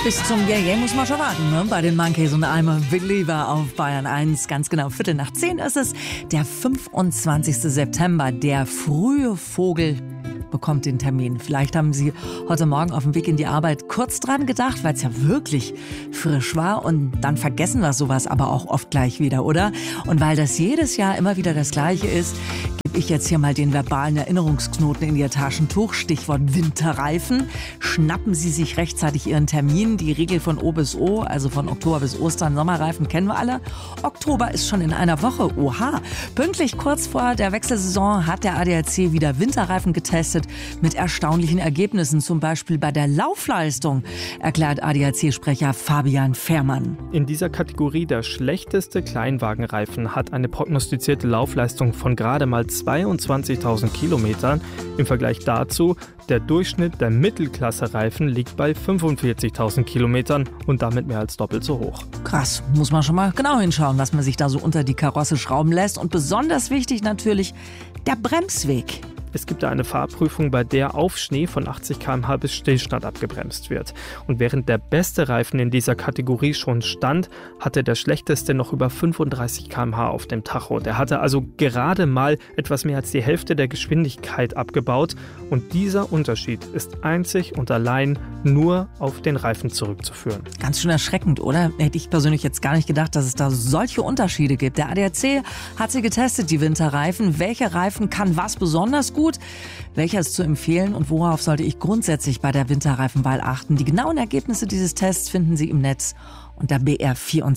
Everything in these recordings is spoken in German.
Bis zum Yeah muss man schon warten, ne? Bei den Monkeys und I'm a Believer auf Bayern 1. Ganz genau, 9:15 ist es. Der 25. September, der frühe Vogel bekommt den Termin. Vielleicht haben Sie heute Morgen auf dem Weg in die Arbeit kurz dran gedacht, weil es ja wirklich frisch war. Und dann vergessen wir sowas aber auch oft gleich wieder, oder? Und weil das jedes Jahr immer wieder das Gleiche ist, gebe ich jetzt hier mal den verbalen Erinnerungsknoten in Ihr Taschentuch. Stichwort Winterreifen. Schnappen Sie sich rechtzeitig Ihren Termin. Die Regel von O bis O, also von Oktober bis Ostern, Sommerreifen kennen wir alle. Oktober ist schon in einer Woche. Oha! Pünktlich kurz vor der Wechselsaison hat der ADAC wieder Winterreifen getestet mit erstaunlichen Ergebnissen. Zum Beispiel bei der Laufleistung, erklärt ADAC-Sprecher Fabian Fährmann. In dieser Kategorie der schlechteste Kleinwagenreifen hat eine prognostizierte Laufleistung von gerade mal 22.000 Kilometern. Im Vergleich dazu, der Durchschnitt der Mittelklasse-Reifen liegt bei 45.000 Kilometern und damit mehr als doppelt so hoch. Krass, muss man schon mal genau hinschauen, was man sich da so unter die Karosse schrauben lässt. Und besonders wichtig natürlich der Bremsweg. Es gibt da eine Fahrprüfung, bei der auf Schnee von 80 km/h bis Stillstand abgebremst wird. Und während der beste Reifen in dieser Kategorie schon stand, hatte der schlechteste noch über 35 km/h auf dem Tacho. Der hatte also gerade mal etwas mehr als die Hälfte der Geschwindigkeit abgebaut. Und dieser Unterschied ist einzig und allein nur auf den Reifen zurückzuführen. Ganz schön erschreckend, oder? Hätte ich persönlich jetzt gar nicht gedacht, dass es da solche Unterschiede gibt. Der ADAC hat sie getestet, die Winterreifen. Welche Reifen kann was besonders gut? Welcher ist zu empfehlen und worauf sollte ich grundsätzlich bei der Winterreifenwahl achten? Die genauen Ergebnisse dieses Tests finden Sie im Netz unter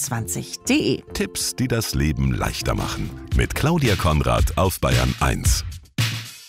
br24.de. Tipps, die das Leben leichter machen. Mit Claudia Konrad auf Bayern 1.